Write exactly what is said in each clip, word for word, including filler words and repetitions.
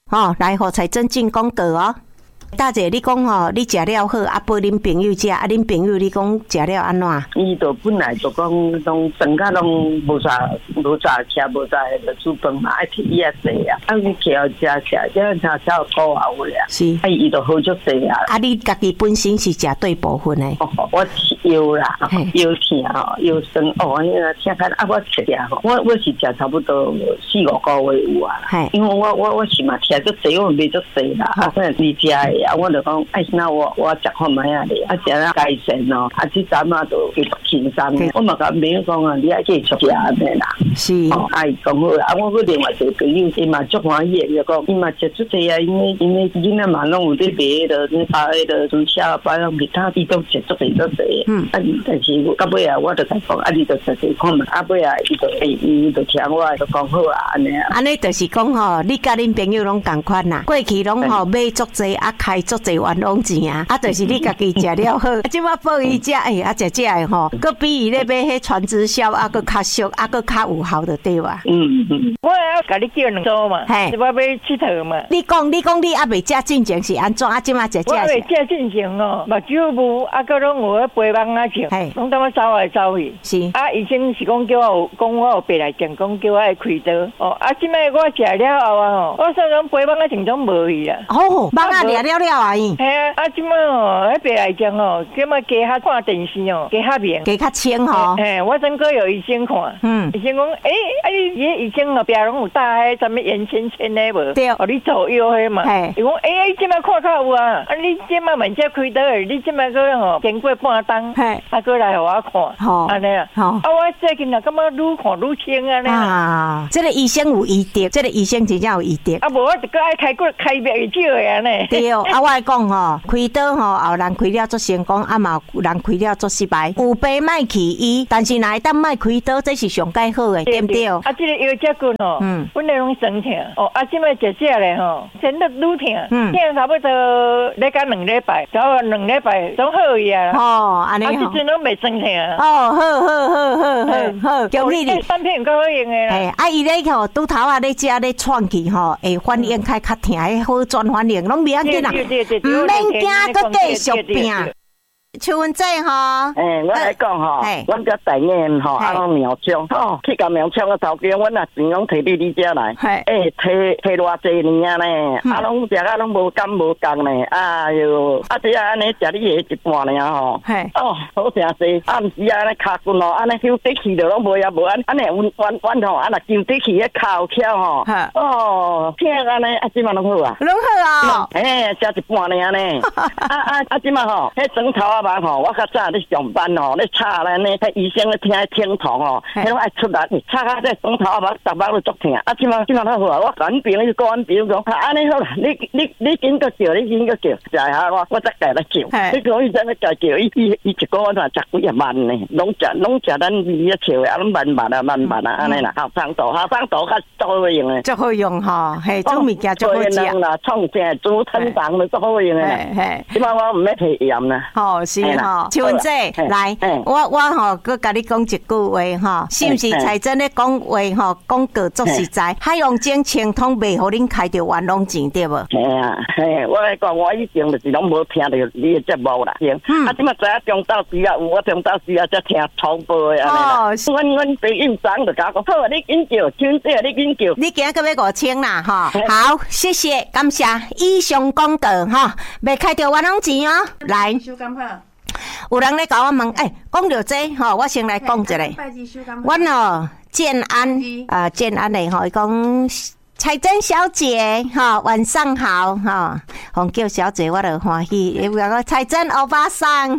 吼、哦，来，互财政进广告哦。大姐，你讲吼，你食了好，啊，陪恁朋友食，啊，恁朋友你讲食了安怎？ 伊就本来就讲拢整个拢无啥无啥吃，无啥个煮饭嘛，爱摕伊啊食啊，啊，伊摕后食食，这样才才有够啊有俩。是，啊，伊就好足济啊。啊， 你家己本身是食对部分诶？ 哦，我是腰啦，腰疼吼，腰酸哦，迄个听看啊，我食食吼，我我是食差不多四五个月有啊。因为我我我是嘛听足济，我袂足济啦，啊，反正你食诶啊，我就讲。哎，那我我食看卖啊咧，啊食啊改善咯，啊即阵啊都继续轻松。我嘛甲朋友讲啊，你爱继续食安尼啦。是，哦，啊伊讲好啦，啊我个另外一个朋友，伊嘛足欢喜，伊讲伊嘛食出济啊，因为因为囡仔嘛拢有伫卖的，那包的猪下包拢其他伊都食足济足济。嗯，啊但是到尾啊，我就甲讲，啊你就食济看嘛，啊尾啊伊就伊伊就听我，就讲好啊安尼啊。安尼就是讲吼，你甲恁朋友拢共款啦，过去拢吼买足济，啊开足济冤枉钱啊，啊就是你家己食了好，即马报伊食，哎啊食食诶吼，佮比伊咧买迄传直销啊，佮较俗，啊佮较有效的对吧？ 嗯嗯， 我要甲你叫两组嘛，是我要佚佗嘛。 你讲你讲你还未食进前是安怎？啊即马食食。 我未食进前哦，目睭无，啊佮拢有迄肥蚊啊像，拢当我走来走去。是啊，医生是讲叫我讲我有白内障，讲叫我爱开刀。哦啊，即摆我食了后啊吼，我算讲肥蚊啊症拢无去啊。 哦，蚊啊掠了了啊伊。 系啊，啊即摆哦，迄白内障哦，即摆加较看电视哦，加较明， 加较清吼。 嘿，我真个有医生看，嗯，医生讲，诶，啊你伊医生哦，壁拢有带迄什么圆圈圈的无？对，哦你左右迄嘛。嘿，伊讲，诶，你即摆看较有啊，啊你即摆慢只开刀的，你即摆个吼经过半冬，嘿，啊过来互我看，吼，安尼啊，吼，啊我最近啊感觉愈看愈清安尼啊。这个医生有医德，这个医生真正有医德。 啊无我就搁爱开骨开别少的安尼。 对，啊我来讲吼，开刀吼，有人开了做成功，啊嘛有人开了做失败。有病莫去医，但是若会当莫开刀，这是上介好的，对不对？ 啊，这个腰脊骨吼，嗯，本来拢酸痛，哦，啊，即摆食食咧吼，真的愈痛，嗯，痛差不多咧甲两礼拜，差不多两礼拜总好去啊。 哦，安尼吼， 啊，即阵拢袂酸痛。 哦，好好好好好好，恭喜你。 产品够好用的啦。 哎，啊，伊咧吼拄头啊咧食咧喘气吼，会反应较较疼，迄好转反应，拢袂要紧啦，毋免惊，佮继续拼。邱文正哈， 诶，我来讲哈，阮家大眼吼，啊，拢苗枪，吼，去甲苗枪个头家，阮啊钱拢摕你你遮来，诶，摕摕偌济年啊呢，啊，拢食啊拢无甘无共呢，哎哟，啊，这啊安尼食你下一半尔吼，哦，好诚济，啊，毋是安尼骹骨哦，安尼揪底去着拢无呀无安，安尼弯弯弯吼，啊，若揪底去迄骹有翘吼，哦，听安尼啊，即嘛拢好啊， 拢好啊， 诶，食一半尔呢，啊啊啊，即嘛吼，迄枕头啊。吼，我较早咧上班吼，咧插咱咧，迄医生咧听迄听筒吼，迄拢爱出力，插啊在床头啊，把逐摆都足疼。啊，即马即马较好啊，我甲阮朋友讲，阮朋友讲，安尼好啦，你你你紧个叫，你紧个叫，食下我我再改来叫。你讲伊怎个改叫？伊伊伊一个月才十几啊万呢，拢食拢食咱伊个笑的，啊拢万万啊万万啊安尼啦，好上道好上道较好用诶， 足好用吼，嘿，做物件足好食啦，创正煮汤糖都足好用诶。嘿，即马我毋要提盐啦。 吼是。吼，邱文姐，来，我我吼，佮甲你讲一句话吼，是毋是财政咧讲话吼，广告足实在，海洋精清通袂互恁开着冤枉钱对无？ 嘿啊，嘿，我来讲，我以前就是拢无听着你的节目啦，啊，即马知影中昼时啊有，我中昼时啊才听重播的安尼啦。阮阮朋友长就甲我讲，好，你紧叫，邱姐你紧叫， 你今个要五千啦，吼，好，谢谢，感谢以上广告吼，袂开着冤枉钱哦，来。有人咧甲我问，诶，讲到这吼，我先来讲一下。阮哦，建安啊，建安的吼，伊讲彩珍小姐，吼，晚上好，吼，红叫小姐，我就欢喜。伊讲个彩珍欧巴桑，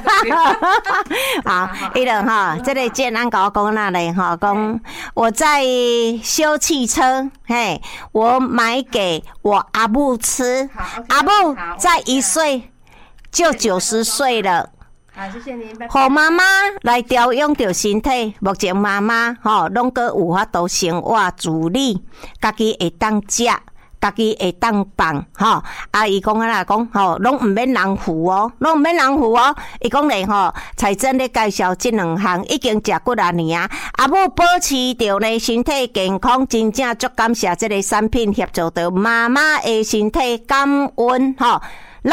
好，伊就吼，这个建安甲我讲那里吼，讲我在修汽车，嘿，我买给我阿母吃，阿母在一岁就九十岁了。好，谢谢您。互妈妈来调养着身体，目前妈妈吼拢个有法度生活自理，家己会当食， 家己会当放吼。啊，伊讲啊啦讲吼，拢毋免人付哦，拢毋免人付哦。伊讲咧吼，彩珍咧介绍即两项已经食几啊年啊，阿母保持着呢身体健康，真正足感谢即个产品协助到妈妈的身体，感恩吼。来，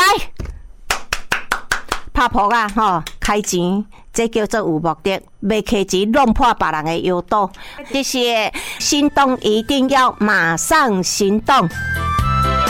拍扑啊吼，开钱。这叫做有目的，袂客气弄破别人的腰肚。这些行动一定要马上行动。